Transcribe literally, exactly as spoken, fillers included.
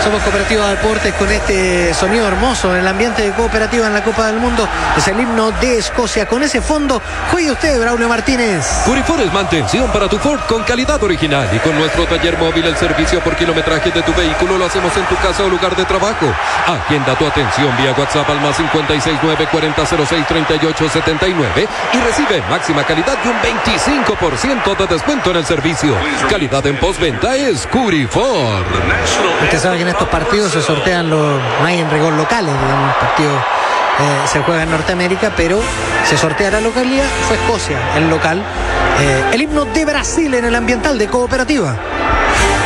Somos Cooperativa Deportes con este sonido hermoso en el ambiente de Cooperativa en la Copa del Mundo. Es el himno de Escocia. Con ese fondo, juegue usted, Braulio Martínez. Curifor es mantención para tu Ford con calidad original. Y con nuestro taller móvil, el servicio por kilometraje de tu vehículo lo hacemos en tu casa o lugar de trabajo. Agenda tu atención vía WhatsApp al más cinco seis nueve cuarenta cero seis treinta y ocho setenta y nueve y recibe máxima calidad y un veinticinco por ciento de descuento en el servicio. Calidad en postventa es Curifor. Usted sabe que en estos partidos se sortean los, no hay en rigor locales, digamos, el partido eh, se juega en Norteamérica, pero se sortea la localidad. Fue Escocia el local. Eh, el himno de Brasil en el ambiental de Cooperativa.